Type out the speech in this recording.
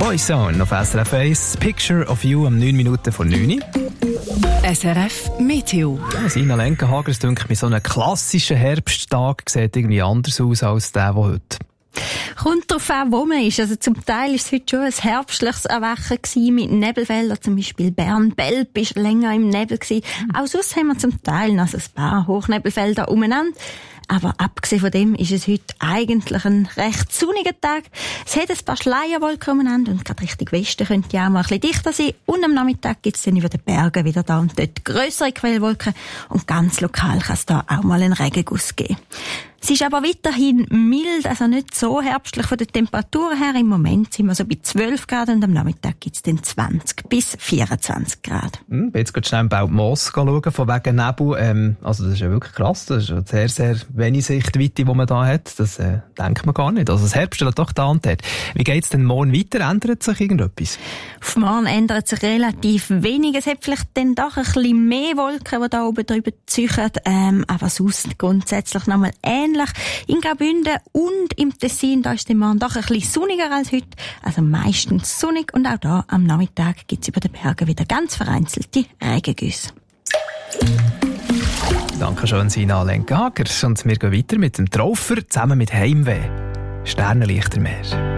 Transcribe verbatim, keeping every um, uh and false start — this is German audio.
Boyzone auf S R F eins, Picture of You um neun Minuten vor neun. S R F Meteo. Ja, Sina Lenkenhager, es dünkt mir, so ein klassischer Herbsttag sieht irgendwie anders aus als der, der heute. Kommt darauf an, wo man ist. Also zum Teil war es heute schon ein herbstliches Erwachen gewesen, mit Nebelfeldern. Zum Beispiel Bern-Belp war länger im Nebel gewesen. Mhm. Auch sonst haben wir zum Teil noch ein paar Hochnebelfelder umeinander. Aber abgesehen von dem ist es heute eigentlich ein recht sonniger Tag. Es hat ein paar Schleierwolken umeinander und gerade Richtung Westen könnte ja auch mal ein bisschen dichter sein. Und am Nachmittag gibt es dann über den Bergen wieder da und dort grössere Quellwolken. Und ganz lokal kann es da auch mal einen Regenguss geben. Es ist aber weiterhin mild, also nicht so herbstlich von den Temperaturen her. Im Moment sind wir so bei zwölf Grad und am Nachmittag gibt es dann zwanzig bis vierundzwanzig Grad. Hm, ich bin jetzt gerade schnell im Belpmoos schauen, von wegen Nebel. Ähm, also das ist ja wirklich krass. Das ist ja sehr, sehr wenig Sichtweite, die man da hat. Das äh, denkt man gar nicht. Also das Herbst steht doch da und dort. Wie geht es denn morgen weiter? Ändert sich irgendetwas? Auf morgen ändert sich relativ wenig. Es hat vielleicht dann doch ein bisschen mehr Wolken, die da oben drüber ziehen. Ähm, aber sonst grundsätzlich nochmal ähnlich. In Graubünden und im Tessin, da ist der Morgen doch ein bisschen sonniger als heute. Also meistens sonnig und auch da am Nachmittag gibt es über den Bergen wieder ganz vereinzelte Regengüsse. Danke schön, Sina Lenkenhager. Und wir gehen weiter mit dem Traufer zusammen mit Heimweh. Sternenlichtermeer.